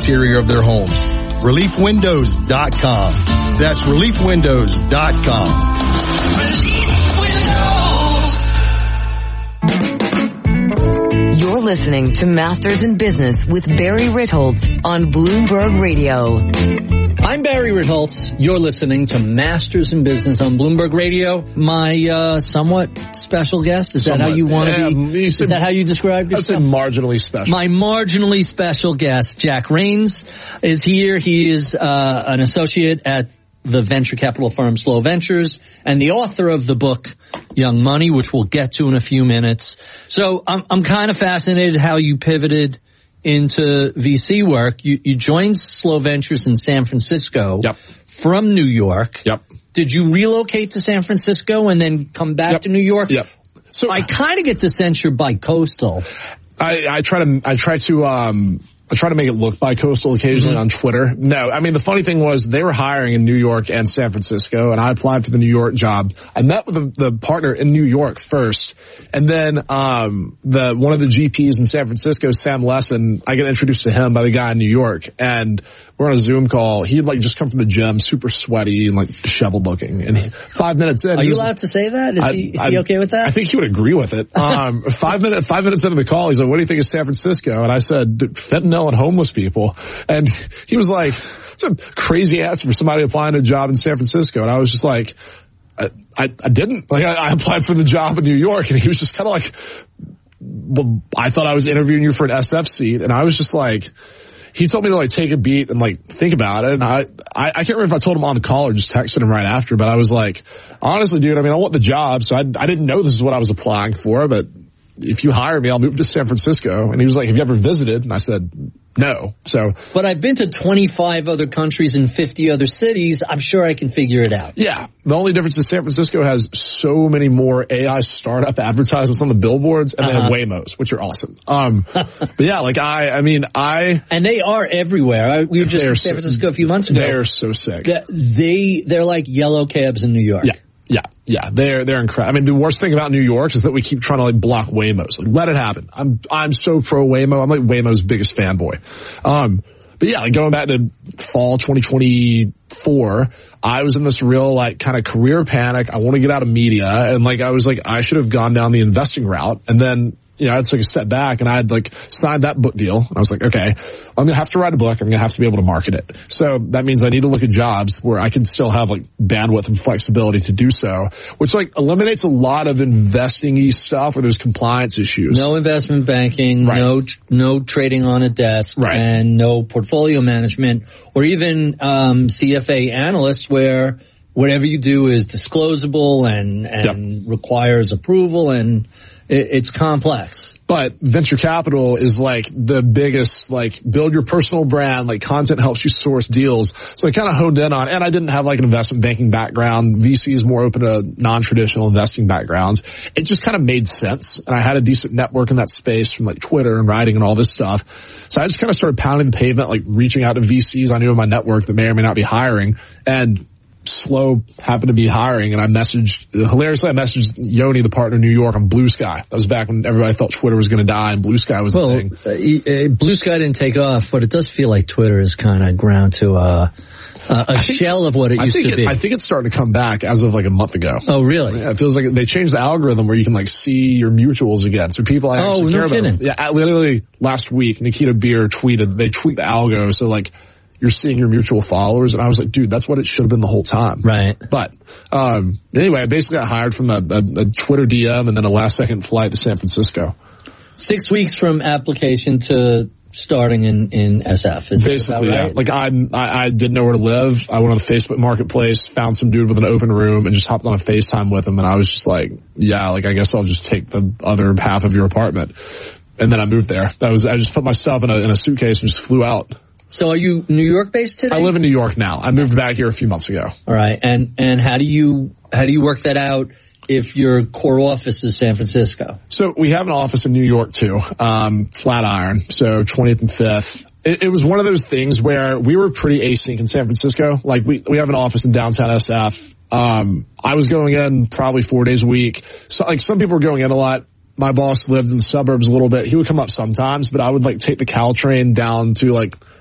interior of their homes. ReliefWindows.com. That's ReliefWindows.com. You're listening to Masters in Business with Barry Ritholtz on Bloomberg Radio. I'm Barry Ritholtz. You're listening to Masters in Business on Bloomberg Radio. My somewhat special guest, is that how you want to be? Is that how you described yourself? I said marginally special. My marginally special guest, Jack Rains, is here. He is an associate at the venture capital firm Slow Ventures and the author of the book Young Money, which we'll get to in a few minutes. So I'm kind of fascinated how you pivoted into VC work. You joined Slow Ventures in San Francisco from New York. Did you relocate to San Francisco and then come back to New York? So I kind of get the sense you're bi-coastal. I try to make it look bi-coastal occasionally on Twitter. No, I mean, the funny thing was they were hiring in New York and San Francisco, and I applied for the New York job. I met with the partner in New York first, and then one of the GPs in San Francisco, Sam Lesson, I got introduced to him by the guy in New York, and we're on a Zoom call. He had just come from the gym, super sweaty and disheveled looking. And 5 minutes in, are you allowed to say that? Is he okay with that? I think he would agree with it. 5 minutes into the call, he's like, "What do you think of San Francisco?" And I said, "Fentanyl and homeless people." And he was like, "It's a crazy answer for somebody applying to a job in San Francisco." And I was just like, I didn't. I applied for the job in New York. And he was just kind of like, "Well, I thought I was interviewing you for an SF seat." And I was just like, he told me to take a beat and think about it. And I can't remember if I told him on the call or just texted him right after, but I was like, honestly, dude, I mean, I want the job. So I didn't know this is what I was applying for, but if you hire me, I'll move to San Francisco. And he was like, "Have you ever visited?" And I said, "No." But I've been to 25 other countries and 50 other cities. I'm sure I can figure it out. Yeah. The only difference is San Francisco has so many more AI startup advertisements on the billboards, and they have Waymos, which are awesome. But yeah, and they are everywhere. We were just in San Francisco a few months ago. They're so sick. They're like yellow cabs in New York. Yeah, they're incredible. I mean, the worst thing about New York is that we keep trying to block Waymos. Let it happen. I'm so pro Waymo. I'm Waymo's biggest fanboy. But yeah, going back to fall 2024, I was in this real kind of career panic. I want to get out of media, and I was like, I should have gone down the investing route, and then I had to take a step back, and I had signed that book deal. And I was like, okay, I'm going to have to write a book. I'm going to have to be able to market it. So that means I need to look at jobs where I can still have bandwidth and flexibility to do so, which eliminates a lot of investing-y stuff where there's compliance issues. No investment banking, no trading on a desk, and no portfolio management, or even CFA analysts where whatever you do is disclosable and requires approval, and it's complex. But venture capital is the biggest, build your personal brand, content helps you source deals. So I kind of honed in on, and I didn't have an investment banking background. VC is more open to non-traditional investing backgrounds. It just kind of made sense. And I had a decent network in that space from Twitter and writing and all this stuff. So I just kind of started pounding the pavement, reaching out to VCs I knew in my network that may or may not be hiring. And Slow happened to be hiring, and I messaged Yoni, the partner in New York, on Blue Sky. That was back when everybody thought Twitter was going to die and Blue Sky was the thing. Blue Sky didn't take off, but it does feel like Twitter is kind of ground to a shell of what it used to be. I think it's starting to come back as of a month ago. Oh, really? Yeah, it feels like they changed the algorithm where you can see your mutuals again. So people actually care about them. Yeah, literally last week, Nikita Beer tweeted, they tweaked the algo. So you're seeing your mutual followers. And I was like, dude, that's what it should have been the whole time. Right. But, anyway, I basically got hired from a Twitter DM and then a last second flight to San Francisco. 6 weeks from application to starting in SF. Is basically, that right? I didn't know where to live. I went on the Facebook marketplace, found some dude with an open room and just hopped on a FaceTime with him. And I was just I guess I'll just take the other half of your apartment. And then I moved there. I just put my stuff in a suitcase and just flew out. So are you New York based today? I live in New York now. I moved back here a few months ago. All right. And how do you work that out if your core office is San Francisco? So we have an office in New York too, Flatiron. So 20th and 5th. It was one of those things where we were pretty async in San Francisco. We have an office in downtown SF. I was going in probably 4 days a week. So some people were going in a lot. My boss lived in the suburbs a little bit. He would come up sometimes, but I would take the Caltrain down to